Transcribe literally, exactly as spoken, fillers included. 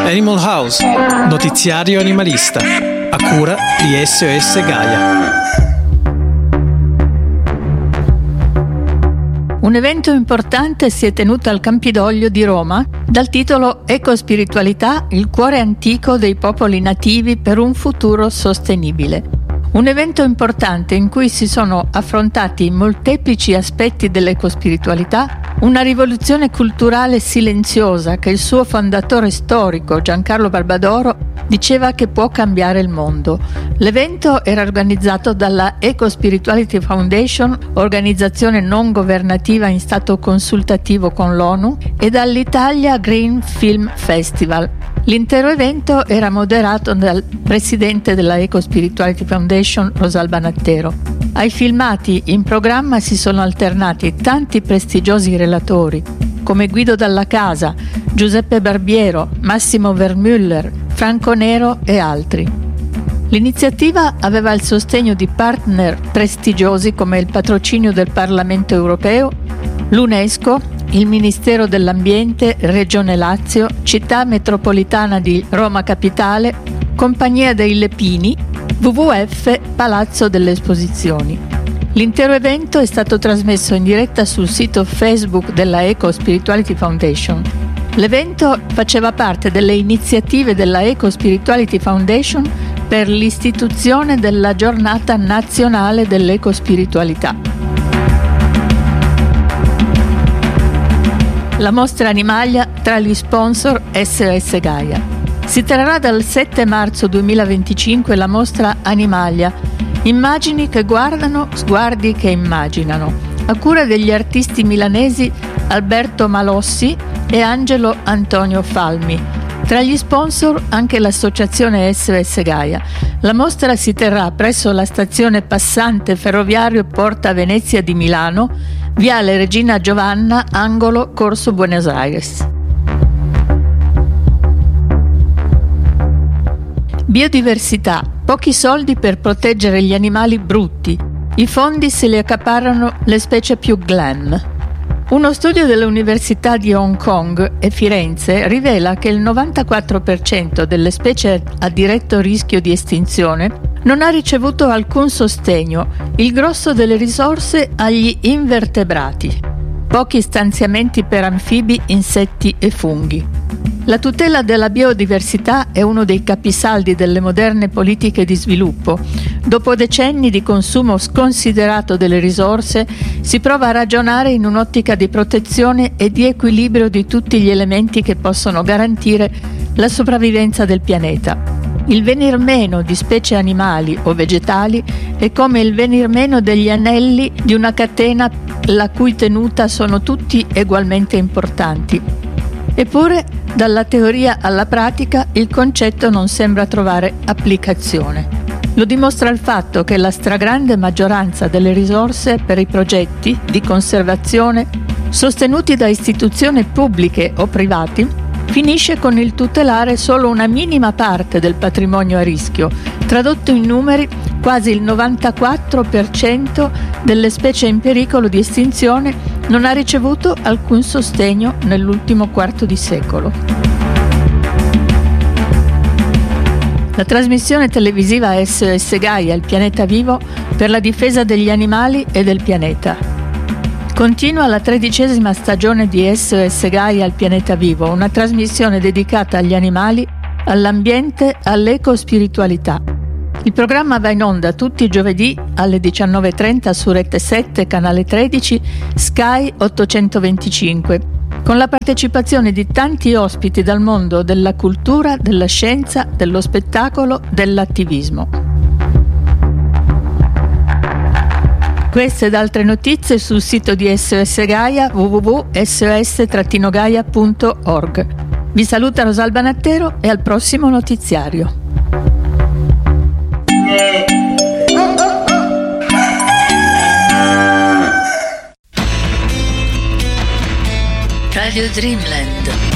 Animal House, notiziario animalista, a cura di S O S Gaia. Un evento importante si è tenuto al Campidoglio di Roma dal titolo Ecospiritualità, il cuore antico dei popoli nativi per un futuro sostenibile. Un evento importante in cui si sono affrontati molteplici aspetti dell'ecospiritualità, una rivoluzione culturale silenziosa che il suo fondatore storico, Giancarlo Barbadoro, diceva che può cambiare il mondo. L'evento era organizzato dalla Ecospirituality Foundation, organizzazione non governativa in stato consultativo con l'ONU, e dall'Italia Green Film Festival. L'intero evento era moderato dal presidente della Ecospirituality Foundation, Rosalba Nattero. Ai filmati in programma si sono alternati tanti prestigiosi relatori, come Guido Dalla Casa, Giuseppe Barbiero, Massimo Vermüller, Franco Nero e altri. L'iniziativa aveva il sostegno di partner prestigiosi come il patrocinio del Parlamento europeo, l'UNESCO, il Ministero dell'Ambiente, Regione Lazio, Città Metropolitana di Roma Capitale, Compagnia dei Lepini, W W F, Palazzo delle Esposizioni. L'intero evento è stato trasmesso in diretta sul sito Facebook della Ecospirituality Foundation. L'evento faceva parte delle iniziative della Ecospirituality Foundation per l'istituzione della Giornata Nazionale dell'Ecospiritualità. La mostra Animalia tra gli sponsor S O S Gaia. Si terrà dal sette marzo duemilaventicinque la mostra Animalia, immagini che guardano, sguardi che immaginano, a cura degli artisti milanesi Alberto Malossi e Angelo Antonio Falmi. Tra gli sponsor anche l'associazione S O S Gaia. La mostra si terrà presso la stazione passante ferroviario Porta Venezia di Milano, Viale Regina Giovanna, angolo Corso Buenos Aires. Biodiversità. Pochi soldi per proteggere gli animali brutti. I fondi se li accaparrano le specie più glam. Uno studio dell'Università di Hong Kong e Firenze rivela che il novantaquattro per cento delle specie a diretto rischio di estinzione non ha ricevuto alcun sostegno, il grosso delle risorse agli invertebrati. Pochi stanziamenti per anfibi, insetti e funghi. La tutela della biodiversità è uno dei capisaldi delle moderne politiche di sviluppo. Dopo decenni di consumo sconsiderato delle risorse, si prova a ragionare in un'ottica di protezione e di equilibrio di tutti gli elementi che possono garantire la sopravvivenza del pianeta. Il venir meno di specie animali o vegetali è come il venir meno degli anelli di una catena la cui tenuta sono tutti ugualmente importanti. Eppure, dalla teoria alla pratica, il concetto non sembra trovare applicazione. Lo dimostra il fatto che la stragrande maggioranza delle risorse per i progetti di conservazione sostenuti da istituzioni pubbliche o privati finisce con il tutelare solo una minima parte del patrimonio a rischio. Tradotto in numeri, quasi il novantaquattro per cento delle specie in pericolo di estinzione non ha ricevuto alcun sostegno nell'ultimo quarto di secolo. La trasmissione televisiva S O S Gaia, il pianeta vivo, per la difesa degli animali e del pianeta. Continua la tredicesima stagione di S O S Gaia, il pianeta vivo, una trasmissione dedicata agli animali, all'ambiente, all'ecospiritualità. Il programma va in onda tutti i giovedì alle diciannove e trenta su Rete sette, canale tredici, Sky ottocentoventicinque, con la partecipazione di tanti ospiti dal mondo della cultura, della scienza, dello spettacolo, dell'attivismo. Queste ed altre notizie sul sito di S O S Gaia w w w punto s o s gaia punto org. Vi saluta Rosalba Nattero e al prossimo notiziario. Radio Dreamland.